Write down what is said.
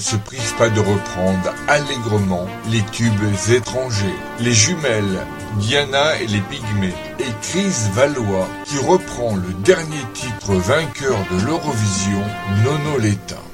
se privent pas de reprendre allègrement les tubes étrangers. Les jumelles Diana et les Pygmées et Chris Valois qui reprend le dernier titre vainqueur de l'Eurovision, Nonoletta.